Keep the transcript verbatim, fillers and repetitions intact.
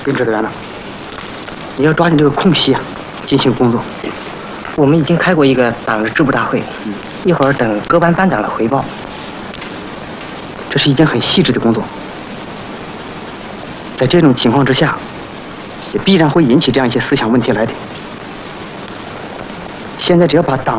林指导员呢？你要抓紧这个空隙啊，进行工作。 我们已经开过一个党日支部大会，嗯、一会儿等各班班长来汇报。 这是一件很细致的工作，在这种情况之下，也必然会引起这样一些思想问题来的。现在只要把党